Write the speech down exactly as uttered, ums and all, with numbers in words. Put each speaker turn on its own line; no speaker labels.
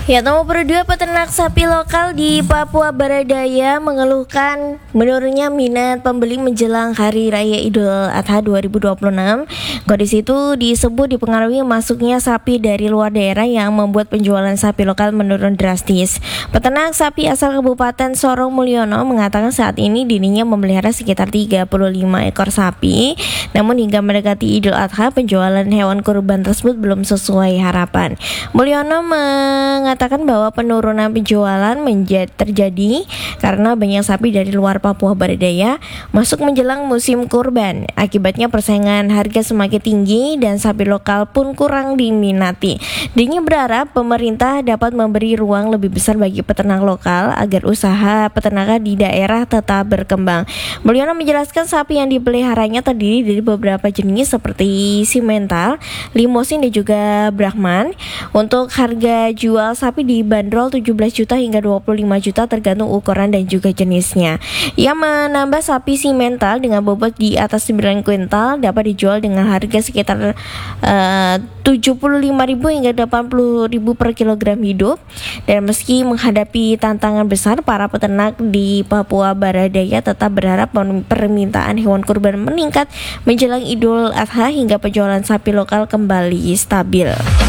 Ya, nomor dua, peternak sapi lokal di Papua Barat Daya mengeluhkan menurunnya minat pembeli menjelang Hari Raya Idul Adha dua ribu dua puluh enam. Kondisi itu disebut dipengaruhi masuknya sapi dari luar daerah yang membuat penjualan sapi lokal menurun drastis. Peternak sapi asal Kabupaten Sorong Mulyono mengatakan saat ini dirinya memelihara sekitar tiga puluh lima ekor sapi. Namun hingga mendekati Idul Adha, penjualan hewan kurban tersebut belum sesuai harapan. Mulyono mengatakan mengatakan bahwa penurunan penjualan menjadi terjadi karena banyak sapi dari luar Papua Barat Daya masuk menjelang musim kurban. Akibatnya persaingan harga semakin tinggi dan sapi lokal pun kurang diminati. Dirinya berharap pemerintah dapat memberi ruang lebih besar bagi peternak lokal agar usaha peternakan di daerah tetap berkembang. Mulyono menjelaskan sapi yang dipeliharanya terdiri dari beberapa jenis seperti Simmental, Limousin dan juga Brahman. Untuk harga jual sapi dibanderol tujuh belas juta hingga dua puluh lima juta tergantung ukuran dan juga jenisnya. Ia menambah sapi Simmental dengan bobot di atas sembilan kuintal dapat dijual dengan harga sekitar uh, tujuh puluh lima ribu hingga delapan puluh ribu per kilogram hidup. Dan meski menghadapi tantangan besar, para peternak di Papua Barat Daya tetap berharap permintaan hewan kurban meningkat menjelang Idul Adha hingga penjualan sapi lokal kembali stabil.